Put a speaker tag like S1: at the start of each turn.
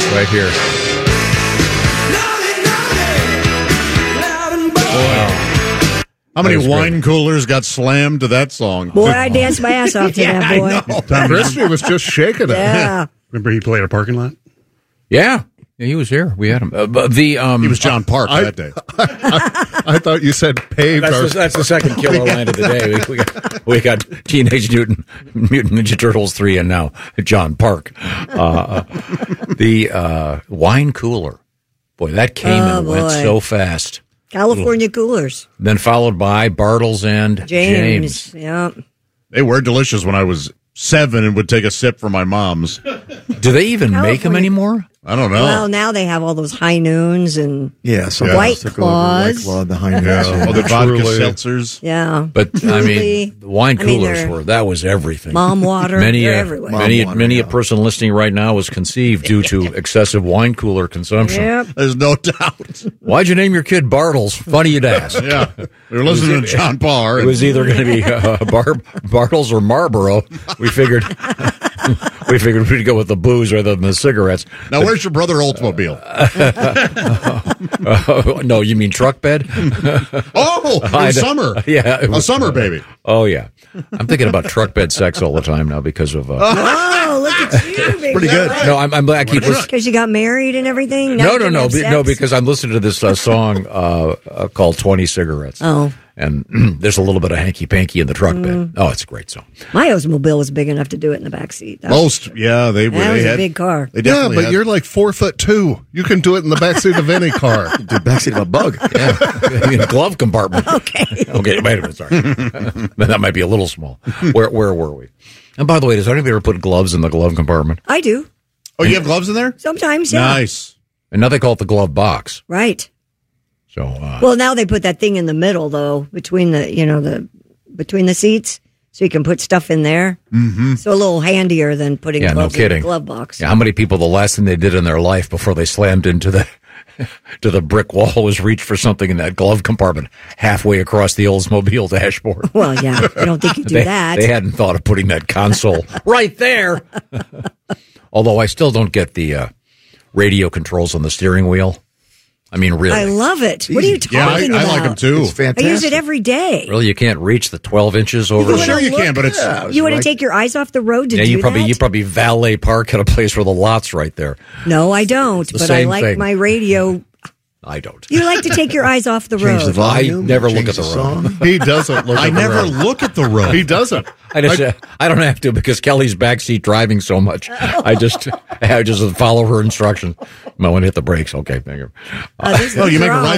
S1: right here.
S2: How many wine coolers got slammed to that song?
S3: Boy, I danced my ass off to that, boy.
S4: Tom Christie was just shaking it.
S3: Yeah.
S4: Remember he played a parking lot?
S1: Yeah, he was here. We had him. He
S2: was John Park that day.
S4: I thought you said paved.
S1: That's the second killer line of the day. We got Teenage Mutant Ninja Turtles 3 and now John Park. The wine cooler. Boy, that came and went so fast.
S3: California coolers.
S1: Then followed by Bartles and James.
S3: Yeah.
S2: They were delicious when I was 7 and would take a sip from my mom's.
S1: Do they even make them anymore?
S2: I don't know.
S3: Well, now they have all those high noons and White Claws.
S5: White Claw, the high noons.
S2: Oh, the vodka seltzers.
S3: Yeah.
S1: But, I mean, the wine coolers that was everything.
S3: Mom water, they're everywhere.
S1: Many a person listening right now was conceived due to excessive wine cooler consumption.
S3: Yep.
S2: There's no doubt.
S1: Why'd you name your kid Bartles? Funny you'd ask.
S2: Yeah. We were listening to John Parr.
S1: It was either going to be Bartles or Marlboro. We figured we'd go with the booze rather than the cigarettes.
S2: Now, where's your brother Oldsmobile?
S1: No, you mean truck bed?
S2: In summer.
S1: Yeah.
S2: A summer baby.
S1: Oh, yeah. I'm thinking about truck bed sex all the time now because of...
S3: Oh, look at you, baby.
S5: Pretty good.
S1: No, I keep listening.
S3: Because you got married and everything?
S1: No, because I'm listening to this song called 20 Cigarettes.
S3: Oh.
S1: And there's a little bit of hanky-panky in the truck bed. Oh, it's a great song.
S3: My Oldsmobile was big enough to do it in the back seat.
S2: They was
S3: a big car.
S4: But you're like 4'2". You can do it in the backseat of any car.
S5: The backseat of a bug.
S1: Yeah. In a glove compartment.
S3: Okay,
S1: wait a minute, sorry. That might be a little small. Where were we? And by the way, does anybody ever put gloves in the glove compartment?
S3: I do.
S2: Oh, you have gloves in there?
S3: Sometimes, yeah.
S2: Nice.
S1: And now they call it the glove box.
S3: Right.
S1: So,
S3: well, now they put that thing in the middle, though, between the seats, so you can put stuff in there.
S2: Mm-hmm.
S3: So a little handier than putting gloves in the glove box.
S1: Yeah, how many people the last thing they did in their life before they slammed into the brick wall was reach for something in that glove compartment halfway across the Oldsmobile dashboard?
S3: Well, yeah, I don't think you do that.
S1: They hadn't thought of putting that console right there. Although I still don't get the radio controls on the steering wheel. I mean, really.
S3: I love it. What are you talking about?
S2: I like them too.
S5: It's fantastic.
S3: I use it every day.
S1: Really, you can't reach the 12 inches over.
S2: Sure you can, but it's...
S3: You want to take your eyes off the road to do that?
S1: You probably valet park at a place where the lot's right there.
S3: No, I don't, but I like my radio...
S1: I don't.
S3: You like to take your eyes off the road.
S5: Change the volume.
S1: I never look at the road.
S4: He doesn't look at the road.
S2: I never look at the road.
S4: He doesn't.
S1: I don't have to because Kelly's backseat driving so much. I just follow her instructions. I want to hit the brakes. Okay, thank you.
S2: You make a right